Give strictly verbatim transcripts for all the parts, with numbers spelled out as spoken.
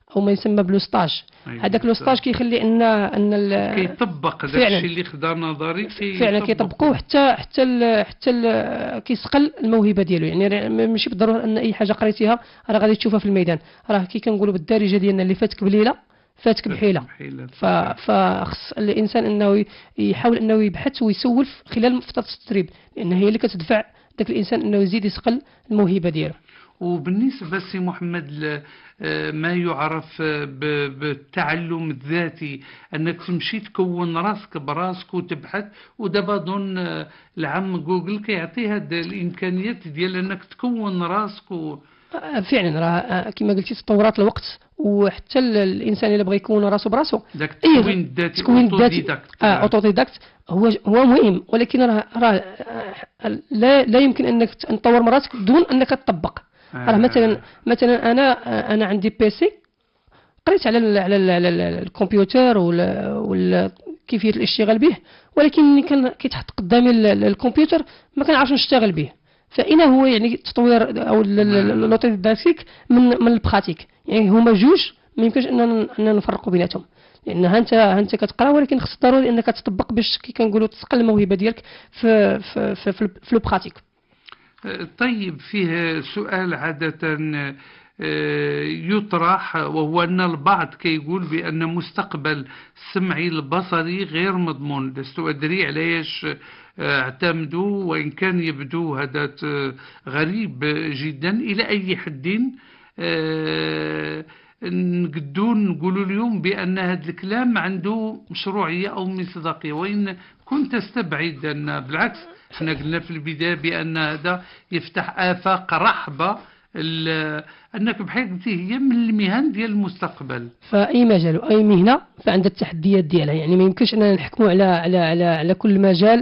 او ما يسمى بلو ستاج. هذاك لو ستاج كيخلي ان ان كيطبق داك الشيء اللي خدا نظري كي فعلا كيطبقوه حتى حتى ال حتى ال كيسقل الموهبه ديالو. يعني ماشي بالضروره ان اي حاجه قريتيها راه غادي تشوفها في الميدان، راه كي كنقولوا بالدارجه ديالنا اللي فاتك بليله فاتك بحيله. فخص الانسان انه يحاول انه يبحث ويسولف خلال فتره التدريب، لان هي اللي كتدفع ذاك الانسان انه يزيد يسقل الموهبه ديالو. وبالنسبة سي محمد ما يعرف بالتعلم الذاتي، أنك تمشي تكون راسك براسك وتبحث، ودابا ظن العم جوجل كيعطي هاد الإمكانيات ديال أنك تكون راسك و... فعلا راه كما قلتي تطورات الوقت، وحتى الانسان اللي بغى يكون راسو براسو داك التكوين الذاتي اوتوديداكت اه اوتوديداكت هو هو مهم، ولكن راه راه لا لا يمكن انك تطور من راسك بدون انك تطبق. راه مثلا مثلا انا انا عندي بيسي قريت على ال على ال على الكمبيوتر ولا ولا كيفيه الاشتغال به، ولكن ملي كان كيتحط قدامي الكمبيوتر ما كنعرفش نشتغل به. فإنا هو يعني التطوير او الاوتوديداكتيك من من البراتيك، يعني هما جوج ما يمكنش اننا اننا نفرقوا بيناتهم، لان ها انت ها انت كتقرا ولكن خص ضروري انك تطبق باش كي كنقولوا تسقل الموهبه ديالك في في في, في, في البراتيك. طيب فيه سؤال عادة يطرح، وهو أن البعض كيقول بأن مستقبل السمعي البصري غير مضمون. لست أدري علاش اعتمدوا، وإن كان يبدو هذا غريب جدا. إلى أي حد نقدروا نقولوا اليوم بأن هذا الكلام عنده مشروعية أو مصداقية، وإن كنت استبعد أن بالعكس احنا قلنا في البداية بأن هذا يفتح آفاق رحبة، أنك بحال قلتي هي من المهن ديال المستقبل. فأي مجال وأي مهنة فعندها التحديات ديالها، يعني ما يمكنش أننا نحكموا على على على على كل مجال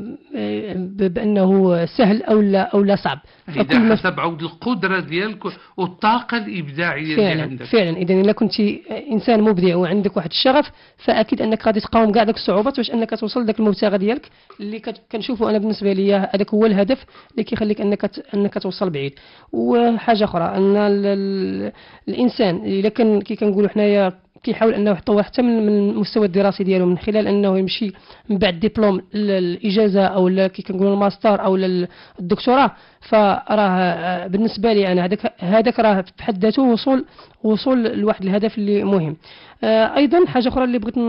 بأنه سهل أو لا أو لا صعب. إذا حسب عود القدرة ديالك والطاقة الإبداعية فعلا اللي عندك. فعلا إذا إلا كنت إنسان مبدع وعندك واحد الشغف، فأكيد أنك غادي تقاوم كاع داك الصعوبات باش أنك توصل لذاك المبتغى ديالك اللي كنشوفه أنا بالنسبة لي هذاك هو الهدف اللي كيخليك أنك أنك توصل بعيد. وحاجة أخرى أن الإنسان إذا كان كي كنقولوا حنايا كيحاول انه يطور حتى من المستوى الدراسي ديالو، من خلال انه يمشي من بعد دبلوم الاجازه او كي كنقولوا الماستر او الدكتوراه، فراه بالنسبه لي انا هذاك هذاك راه بحد ذاته وصول وصول لواحد الهدف اللي مهم. ايضا حاجه اخرى اللي بغيت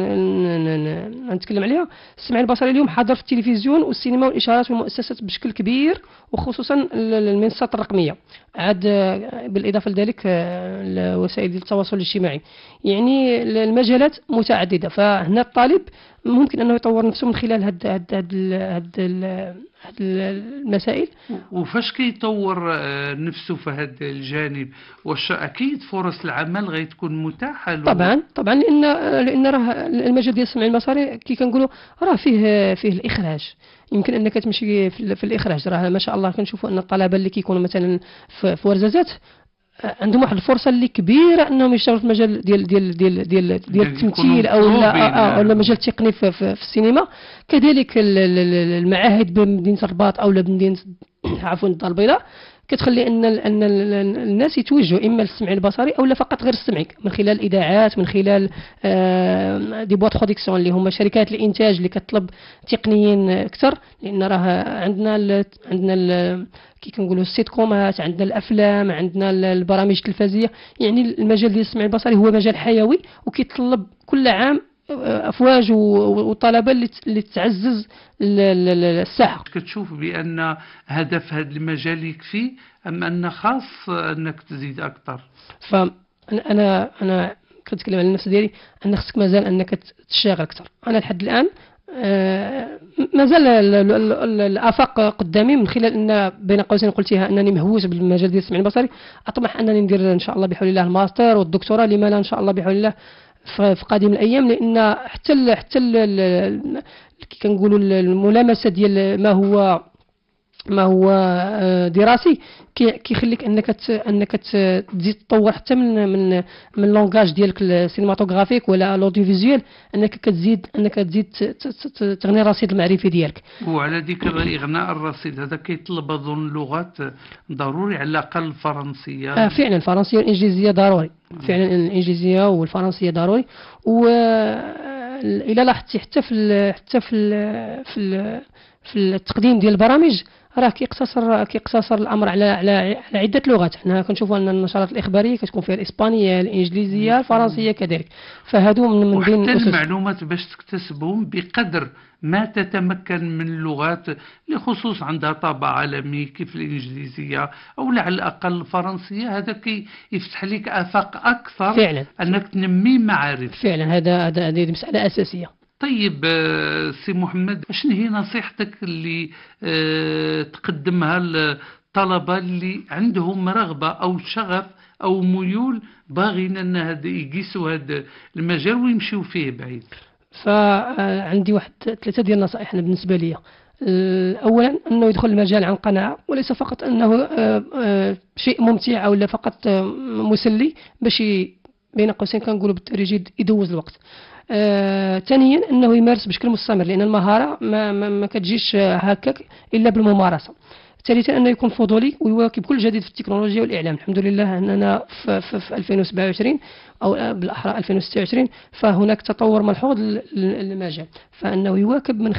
نتكلم عليها، السمع البصري اليوم حاضر في التلفزيون والسينما والاشارات والمؤسسات بشكل كبير، وخصوصا المنصات الرقميه، عاد بالاضافه لذلك وسائل التواصل الاجتماعي. يعني المجالات متعدده، فهنا الطالب ممكن انه يطور نفسه من خلال هاد هاد هاد, هاد, هاد المسائل. وفاش كيطور نفسه في هذا الجانب، واش اكيد فرص العمل غتكون متاحه له؟ طبعا طبعا لان لان راه المجال ديال السمع البصري كي كنقولوا راه فيه فيه الاخراج، يمكن انك تمشي في, في الاخراج. راه ما شاء الله كنشوفوا ان الطلبه اللي كيكونوا مثلا في, في ورزازات عندهم واحد الفرصه اللي كبيره انهم يشتغلوا في المجال ديال ديال ديال ديال, ديال التمثيل او لا ولا المجال التقني في, في, في السينما. كذلك المعاهد بمدينه الرباط او بمدينه عفوا الدار البيضاء كتخلي ان ان الناس يتوجهوا اما للسمع البصري او لا فقط غير السمعي، من خلال الاذاعات، من خلال دي بواط برودكسيون اللي هما شركات الانتاج اللي كتطلب تقنيين اكثر. لان راه عندنا ال عندنا ال كي كنقولوا السيت كومات، عندنا الافلام، عندنا البرامج التلفزيونيه. يعني المجال ديال السمع البصري هو مجال حيوي وكيتطلب كل عام افواج وطلبه اللي تعزز الساحه. كتشوف بان هدف هذا المجال يكفي ام ان خاص انك تزيد اكثر؟ فانا انا كنتكلم على النفس ديالي ان خصك مازال انك تشتغل اكثر. انا لحد الان مازال الافاق قدامي، من خلال ان بين قوسين قلتيها انني مهووس بالمجال ديال السمع البصري. اطمح انني ندير ان شاء الله بحول الله الماستر والدكتوراه، لما لا ان شاء الله بحول الله في قادم الايام. لان حتى ال حتى ال كي كنقولوا الملامسه ديال ما هو ما هو آه، دراسي كي- كيخليك انك ت- انك ت- تزيد تطور حتى من من من لونغاج ديالك السينماتوغرافيك ولا لوديو فيزيوال، انك كتزيد انك تزيد ت- ت- ت- تغني الرصيد المعرفي ديالك. وعلى ذكر إغناء الرصيد هذا كيطلب أظن لغات ضروري على الأقل الفرنسية. آه فعلا الفرنسيه والانجليزيه ضروري، فعلا الانجليزيه والفرنسيه ضروري. والى لاحظتي حتى في ال حتى في ال في ال في التقديم ديال البرامج راه كيقتصر كيقتصر الامر على على على عده لغات. حنا كنشوفوا ان النشرات الاخباريه كتكون فيها الاسبانيه، الانجليزيه، الفرنسيه كذلك، فهادو من من بين وحتى الاسس. المعلومات باش تكتسبهم بقدر ما تتمكن من اللغات لخصوص عندها طابع عالمي كيف الإنجليزية أو على الأقل الفرنسية، هذا كي يفتح لك آفاق أكثر فعلا أنك تنمي معارف. فعلا هذا هذا هذه مساله اساسيه. طيب آه، سي محمد، شنو هي نصيحتك اللي آه، تقدمها للطلبة اللي عندهم رغبة أو شغف أو ميول باغيين أن هذا يقيسوا هذا المجال ويمشيوا فيه بعيد؟ فعندي واحد ثلاثه ديال النصائح أنا بالنسبه لي. آه، اولا انه يدخل المجال عن قناعه، وليس فقط انه آه، آه، شيء ممتع او لا فقط آه، مسلي باش ي- بين قوسين كنقولوا بالدارجه يدوز الوقت. آه، ثانيا انه يمارس بشكل مستمر، لان المهاره ما, ما, ما كتجيش آه، هكاك الا بالممارسه. ثالثا انه يكون فضولي ويواكب كل جديد في التكنولوجيا والاعلام. الحمد لله اننا في, في, في ألفين وسبعة وعشرين او بالاحرى ألفين وستة وعشرين فهناك تطور ملحوظ لل- للمجال، فانه يواكب من